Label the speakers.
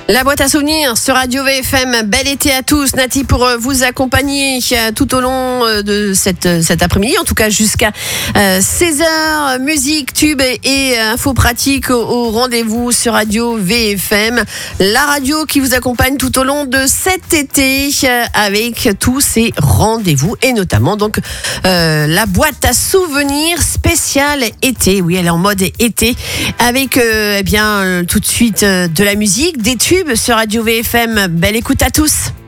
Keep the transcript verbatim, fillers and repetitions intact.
Speaker 1: La boîte à souvenirs sur Radio V F M. Bel été à tous. Nati pour vous accompagner tout au long de cette, cet après-midi, en tout cas jusqu'à seize heures. Musique, tube et infos pratiques au, au rendez-vous sur Radio V F M. La radio qui vous accompagne tout au long de cet été avec tous ces rendez-vous et notamment donc euh, la boîte à souvenirs spéciale été. Oui, elle est en mode été avec euh, eh bien tout de suite euh, de la musique, des tubes sur Radio V F M. Belle écoute à tous.